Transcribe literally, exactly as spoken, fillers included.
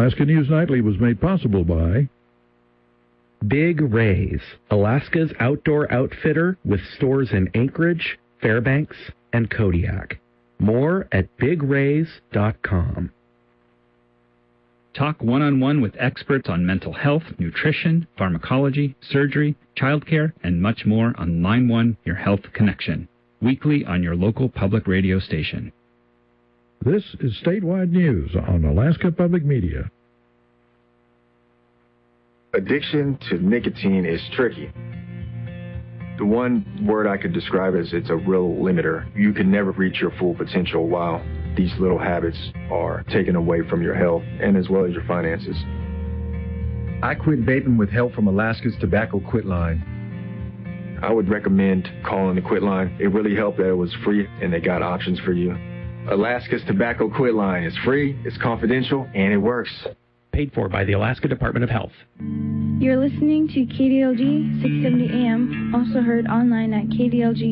Alaska News Nightly was made possible by Big Rays, Alaska's outdoor outfitter with stores in Anchorage, Fairbanks, and Kodiak. More at big rays dot com. Talk one-on-one with experts on mental health, nutrition, pharmacology, surgery, childcare, and much more on Line one, Your Health Connection. Weekly on your local public radio station. This is statewide news on Alaska Public Media. Addiction to nicotine is tricky. The one word I could describe as it's a real limiter. You can never reach your full potential while these little habits are taken away from your health and as well as your finances. I quit vaping with help from Alaska's Tobacco Quit Line. I would recommend calling the Quit Line. It really helped that it was free and they got options for you. Alaska's Tobacco Quit Line is free, it's confidential, and it works. Paid for by the Alaska Department of Health. You're listening to K D L G six seventy A M, also heard online at K D L G